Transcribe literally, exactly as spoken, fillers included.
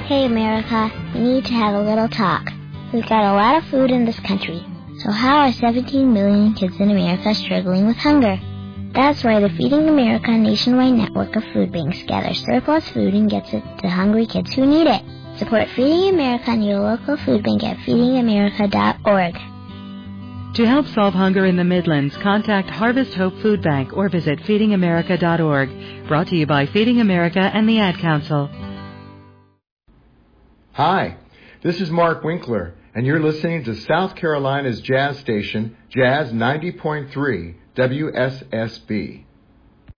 Hey America, we need to have a little talk. We've got a lot of food in this country, so how are seventeen million kids in America struggling with hunger? That's why the Feeding America nationwide network of food banks gathers surplus food and gets it to hungry kids who need it. Support Feeding America and your local food bank at feeding america dot org. To help solve hunger in the Midlands, contact Harvest Hope Food Bank or visit feeding america dot org. Brought to you by Feeding America and the Ad Council. Hi, this is Mark Winkler, and you're listening to South Carolina's jazz station, Jazz ninety point three W S S B.